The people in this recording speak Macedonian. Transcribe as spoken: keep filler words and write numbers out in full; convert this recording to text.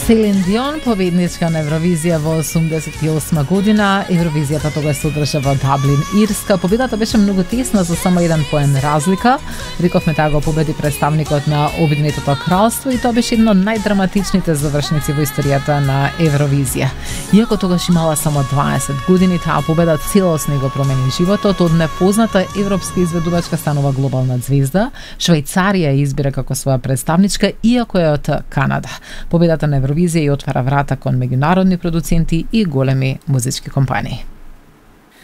Селин Дион, победничка на Евровизија во осумдесет и осма година. Евровизијата тогаш се одржа во Даблин, Ирска. Победата беше многу тесна, за само еден поен разлика. Рековме таа го победи представникот на Обединетото кралство и тоа беше едно од најдраматичните завршници во историјата на Евровизија. Иако тогаш имала само дваесет години, таа победа целосно го промени животот. Од непозната европска изведувачка станува глобална звезда. Швајцарија ја избира како своја представничка, иако е од Канада. Победата на Евровизија и отвара врата кон меѓународни продуценти и големи музички компании.